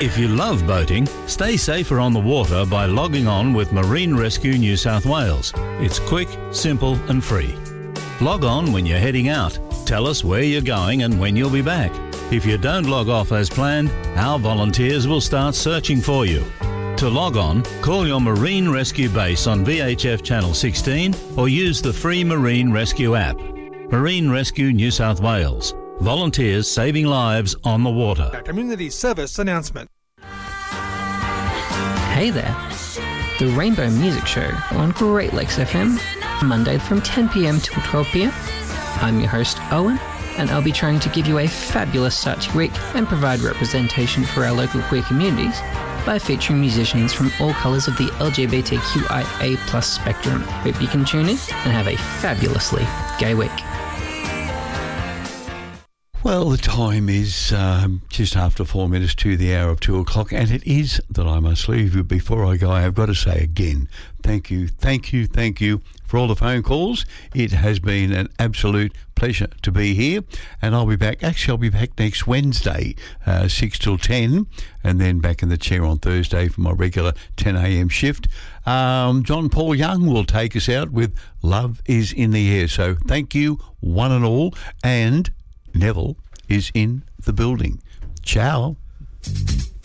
If you love boating, stay safer on the water by logging on with Marine Rescue New South Wales. It's quick, simple and free. Log on when you're heading out. Tell us where you're going and when you'll be back. If you don't log off as planned, our volunteers will start searching for you. To log on, call your Marine Rescue base on VHF Channel 16 or use the free Marine Rescue app. Marine Rescue New South Wales. Volunteers saving lives on the water. A community service announcement. Hey there. The Rainbow Music Show on Great Lakes FM, Monday from 10 p.m. till 12 p.m. I'm your host, Owen, and I'll be trying to give you a fabulous start to your week and provide representation for our local queer communities by featuring musicians from all colours of the LGBTQIA+ spectrum. Hope you can tune in and have a fabulously gay week. Well, the time is just after 4 minutes to the hour of 2 o'clock, and it is that I must leave you. Before I go, I've got to say again, thank you for all the phone calls. It has been an absolute pleasure to be here, and I'll be back. Actually, I'll be back next Wednesday, 6 till 10, and then back in the chair on Thursday for my regular 10 a.m. shift. John Paul Young will take us out with Love is in the Air. So thank you, one and all, and Neville is in the building. Ciao.